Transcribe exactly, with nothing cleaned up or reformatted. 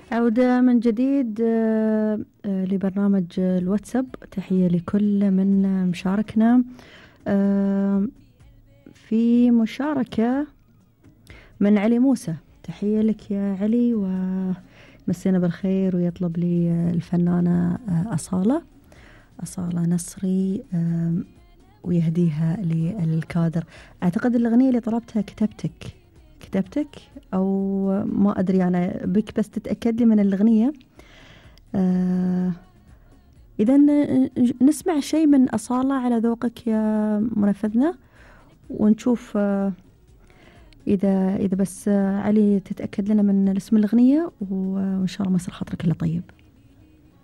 عودة من جديد آه، آه، لبرنامج الواتساب. تحية لكل من مشاركنا. آه، في مشاركة من علي موسى. تحية لك يا علي، ومسينا بالخير، ويطلب لي الفنانة آه، أصالة أصالة نصري، آه، ويهديها للكادر. أعتقد الأغنية اللي طلبتها كتبتك كتبتك أو ما أدري أنا بك، بس تتأكد لي من الأغنية. آه إذا نسمع شيء من أصالة على ذوقك يا منفذنا، ونشوف آه إذا إذا بس آه علي تتأكد لنا من اسم الأغنية، وإن شاء الله ما يصير خاطرك إلا طيب.